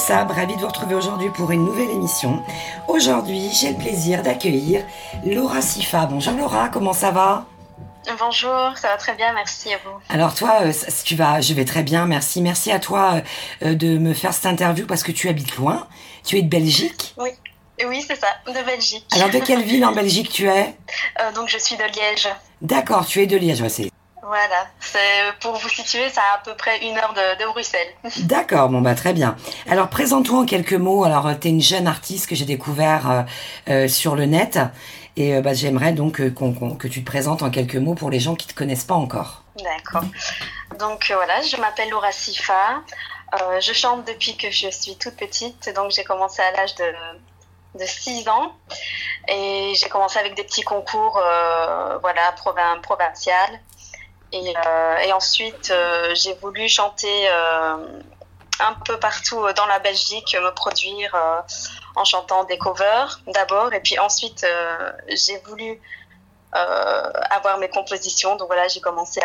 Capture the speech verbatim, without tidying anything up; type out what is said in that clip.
Sab, ravie de vous retrouver aujourd'hui pour une nouvelle émission. Aujourd'hui, j'ai le plaisir d'accueillir Laura Sifa. Bonjour Laura, comment ça va ? Bonjour, ça va très bien, merci à vous. Alors toi, euh, tu vas, je vais très bien, merci. Merci à toi euh, de me faire cette interview parce que tu habites loin. Tu es de Belgique ? Oui, oui, c'est ça, de Belgique. Alors de quelle ville en Belgique tu es ? Euh, donc je suis de Liège. D'accord, tu es de Liège, ouais, c'est... Voilà, c'est, pour vous situer, ça a à peu près une heure de, de Bruxelles. D'accord, bon bah très bien. Alors présente-toi en quelques mots. Alors tu es une jeune artiste que j'ai découvert euh, euh, sur le net et euh, bah, j'aimerais donc euh, qu'on, qu'on, que tu te présentes en quelques mots pour les gens qui te connaissent pas encore. D'accord. Donc euh, voilà, je m'appelle Laura Sifa. Euh, je chante depuis que je suis toute petite, donc j'ai commencé à l'âge de, de six ans et j'ai commencé avec des petits concours, euh, voilà, provin- provincial. Et, euh, et ensuite, euh, j'ai voulu chanter euh, un peu partout dans la Belgique, me produire euh, en chantant des covers d'abord. Et puis ensuite, euh, j'ai voulu euh, avoir mes compositions. Donc voilà, j'ai commencé